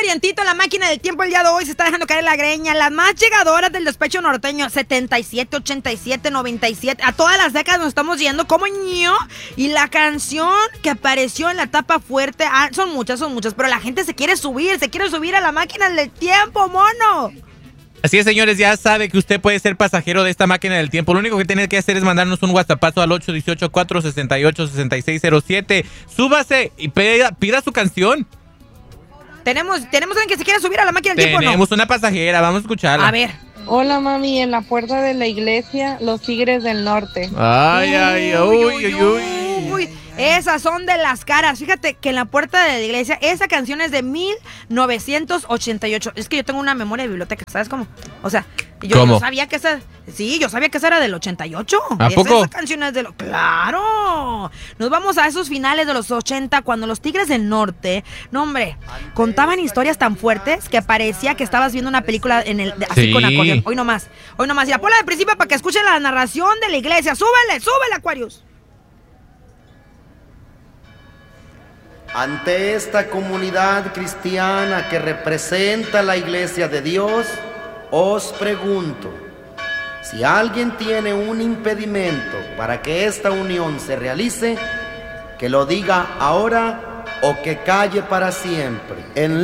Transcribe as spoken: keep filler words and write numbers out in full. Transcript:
variantito en la máquina del tiempo el día de hoy. Se está dejando caer la greña. Las más llegadoras del despecho norteño. setenta y siete, ochenta y siete, noventa y siete. A todas las décadas nos estamos yendo. ¿Cómo ño? Y la canción que apareció en la etapa fuerte. Ah, son muchas, son muchas. Pero la gente se quiere subir. Se quiere subir a la máquina del tiempo, mono. Así es, señores, ya sabe que usted puede ser pasajero de esta máquina del tiempo. Lo único que tiene que hacer es mandarnos un WhatsAppazo al ocho uno ocho, cuatro seis ocho, seis seis cero siete. Súbase y pida, pida su canción. Tenemos, tenemos alguien que se quiere subir a la máquina del tiempo, ¿no? Tenemos una pasajera, vamos a escucharla. A ver. Hola, mami, en la puerta de la iglesia, los Tigres del Norte. Ay, ay, uy, uy, uy. uy. uy. Esas son de las caras. Fíjate que en la puerta de la iglesia, esa canción es de mil novecientos ochenta y ocho. Es que yo tengo una memoria de biblioteca, ¿sabes cómo? O sea, yo, ¿Cómo? yo sabía que esa... Sí, yo sabía que esa era del ochenta y ocho. ¿A esa, poco? Esa canción es de lo... ¡Claro! Nos vamos a esos finales de los ochenta, cuando los Tigres del Norte, no hombre, contaban historias tan fuertes que parecía que estabas viendo una película en el, así Sí. con acordeón. Hoy nomás, hoy nomás. Y la ponla de principio para que escuchen la narración de la iglesia. ¡Súbele, súbele, Aquarius! Ante esta comunidad cristiana que representa la Iglesia de Dios, os pregunto, si alguien tiene un impedimento para que esta unión se realice, que lo diga ahora o que calle para siempre. En